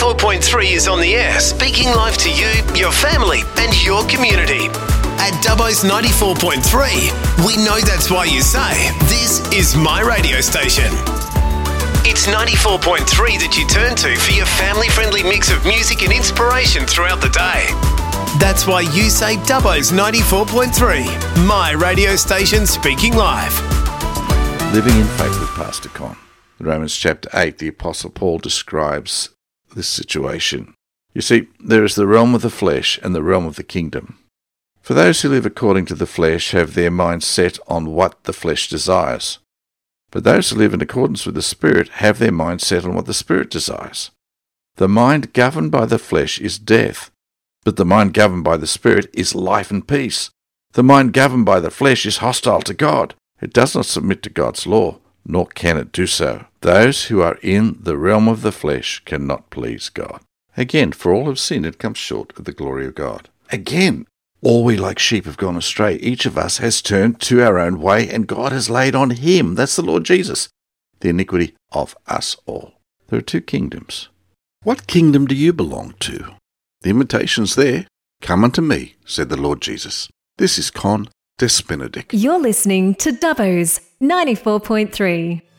94.3 is on the air, speaking live to you, your family and your community. At Dubbo's 94.3, we know that's why you say, this is my radio station. It's 94.3 that you turn to for your family-friendly mix of music and inspiration throughout the day. That's why you say Dubbo's 94.3, my radio station speaking live. Living in faith with Pastor Con. In Romans chapter 8, the Apostle Paul describes this situation. You see, there is the realm of the flesh and the realm of the kingdom. For those who live according to the flesh have their mind set on what the flesh desires. But those who live in accordance with the Spirit have their mind set on what the Spirit desires. The mind governed by the flesh is death, but the mind governed by the Spirit is life and peace. The mind governed by the flesh is hostile to God. It does not submit to God's law, nor can it do so. Those who are in the realm of the flesh cannot please God. Again, for all have sinned and come short of the glory of God. Again, all we like sheep have gone astray. Each of us has turned to our own way, and God has laid on him, that's the Lord Jesus, the iniquity of us all. There are two kingdoms. What kingdom do you belong to? The invitation's there. Come unto me, said the Lord Jesus. This is Con Des Benedict. You're listening to Dubbo's 94.3.